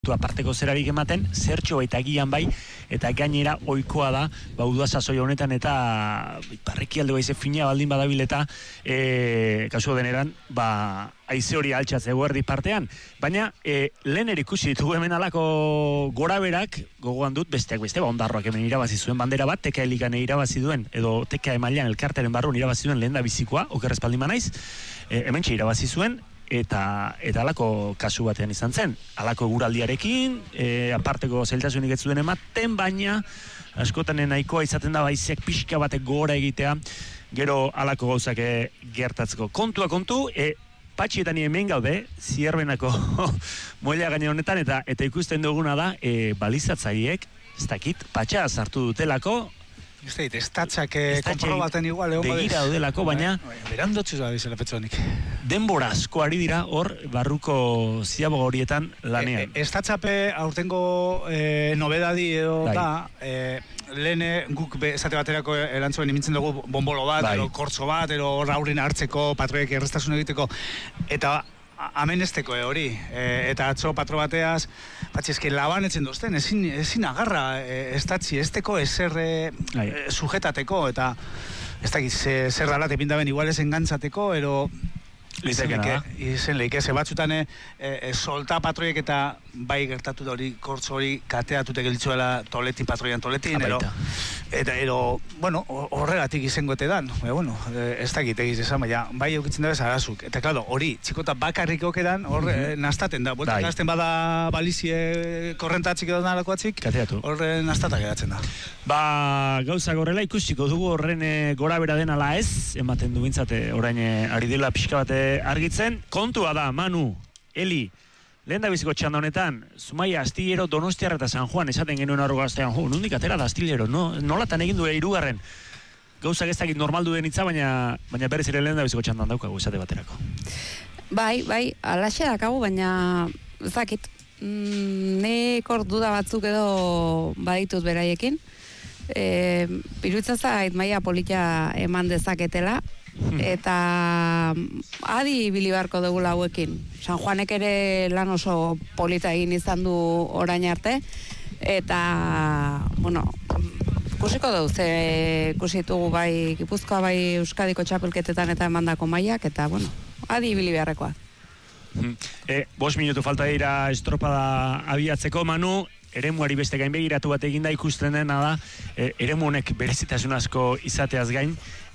aparteko zerarik ematen, zertxo baita gian bai, eta gainera ohikoa da, uda sasoi honetan eta parreki alde baize fina baldin badabil eta kasu deneran, haize hori altxatze eguerdi partean, baina lehen ikusi ditugu hemen alako goraberak, gogoan dut besteak beste, ondarroak hemen irabazi zuen bandera bat, teka elikan irabazi duen, edo teka emailean elkarteren barruan irabazi duen lehen da bizikoa, okerrezpaldin manaiz, hemen irabazi zuen, eta alako kasu batean izan zen. Alako eguraldiarekin, aparteko zailtasunik ez zuen ematen, baina askotan nahikoa izaten da baizeak pixka batek gora egitea, gero alako gauzak gertatzeko. Kontua kontu, patxietan hemen gaude, zierbenako moila gaine honetan, eta ikusten duguna da, balizatzaileek, ez dakit, patxa sartu dutelako, Estatxak konprobaten igual, begira daudelako, baina berandotxuz da bizela petzonik. Denbora asko ari dira hor barruko ziaboga horietan lanean. Estatxape aurtengo nobedadi edo da, lehen guk esate baterako erantzuen imintzen dugu bombolo bat, edo kortzo bat, edo raurin hartzeko, patroiek errestasun egiteko, eta amenesteko hori, eta atzo patro bateaz, eske laban etzen dozten, ezin agarra estatzi, esteko ezer sujetateko, eta ez dakit, zer alate pintaben igual ez engantzateko, ero izen leike, ze batzutan solta patroiek eta bai gertatu da hori, kortzo hori kateatute gelitzuela patroian toletin, eta bueno, horregatik izangote dan, ez dakit egiz esan, bai eukitzen dabe zarazuk, eta klaro, hori, txikota bakarrik okedan, hor nastaten da, boltak nazten bada balizie korrentatzik edo nalakoatzik, hor nastatak edatzen da. Gauza gorrela ikusiko dugu horren gora bera den ala ez, ematen du bintzate orain ari dela pixka bate argitzen, kontua da, Manu, Eli, lehen da biziko txanda honetan, Zumaia, Astillero, Donostiarra eta San Juan, esaten genuen arro gaztean, nondik atera da Astillero, nolatan egin du hirugarren, gauzak ez dakit normaldu den itza, baina berriz ere lehen da biziko txandan daukagu, esate baterako. Bai, alaxe dakagu, baina zakit, nek hor duda batzuk edo baditut beraiekin, iruditzen zait maila polita eman dezaketela, eta adi ibili beharko dugula hauekin. San Juanek ere lan oso polita egin izan du orain arte, eta, ikusiko dugu, ikusitugu bai Gipuzkoa, bai Euskadiko txapelketetan eta emandako mailak, eta, adi ibili beharrekoa. 5 minutu falta dira estropada abiatzeko, Manu, eremuari beste gain begiratu bat eginda ikusten dena da, eremu honek berezitasun asko izateaz gain,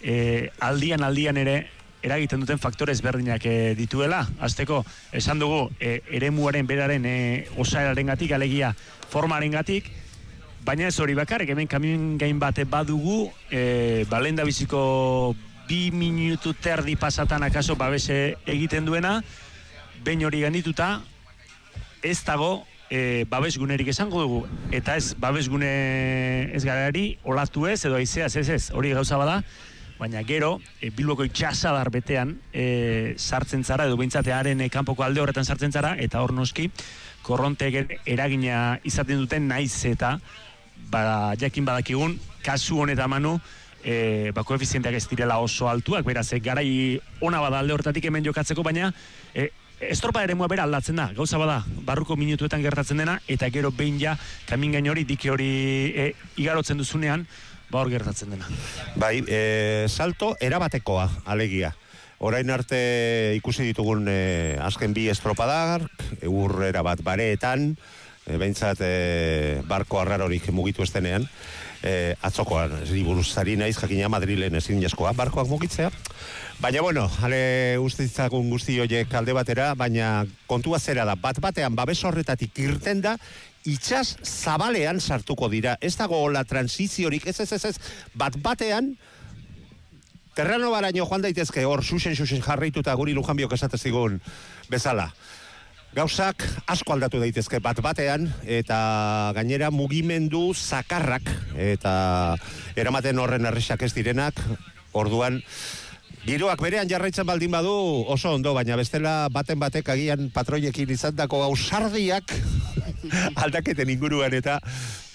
aldian ere eragiten duten faktore ezberdinak dituela. Azteko, esan dugu, eremuaren beraren osaerarengatik, alegia formarengatik, baina ez hori bakarrik, hemen kamion gain bate badugu, lehen da biziko 2 minutu terdi pasatan akaso babese egiten duena, behin hori gandituta, ez dago babesgunerik esango dugu, eta ez babesgune ez garari olatu ez, edo aizeaz ez, hori gauza bada, baina gero, Bilboko itxasadar betean sartzen zara, edo beintzatearen kanpoko alde horretan sartzen zara, eta hor noski, korrontek eragina izaten duten naiz eta jakin badakigun, kasu honetan Manu, koefizienteak ez direla oso altuak, beraz, garai ona bada alde horretatik hemen jokatzeko, baina estropa eremua bera aldatzen da, gauza bada, barruko minutuetan gertatzen dena, eta gero behin ja, kamingain hori, dike hori igarotzen duzunean, hor gertatzen dena. Bai, salto erabatekoa, alegia. Orain arte ikusi ditugun azken bi estropadar, urrera bat bareetan, behintzat barko arrarorik mugitu estenean, atzokoan, ez buruzari naiz, jakina Madrilen ezin jaskoa, barkoak mugitzea. Baina, uste ditzagun guzti horiek alde batera, baina kontua zera da, batean babes horretatik irten da, itxas zabalean sartuko dira. Ez dago la transiziorik, ez, batean, terreno baraino joan daitezke, hor xuxen jarrituta guri Lujanbiok esatez zigun bezala. Gauzak asko aldatu daitezke batean, eta gainera mugimendu zakarrak, eta eramaten horren erresak ez direnak, orduan, giroak berean jarraitzen baldin badu oso ondo, baina bestela batek agian patroiekin izandako ausardiak aldaketen inguruan eta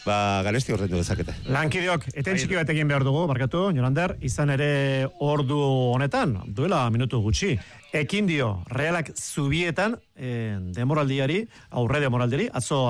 garesti ordendu dezakete. Lankideok, eten txiki bat egin behar dugu, barkatu, Jolander, izan ere ordu honetan, duela minutu gutxi, ekin dio, Realak zubietan, demoraldiari, aurre demoraldiari, atzo